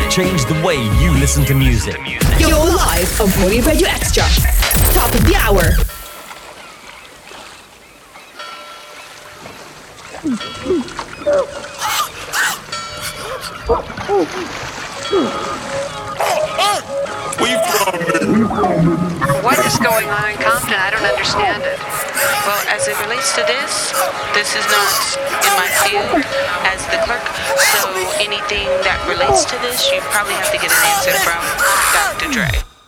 change the way you listen to music. You're live on Pony Radio Extra. Top of the hour. What is going on in Compton? I don't understand it. Well, as it relates to this is not in my field as the clerk, so anything that relates to this, you probably have to get an answer from Dr. Dre.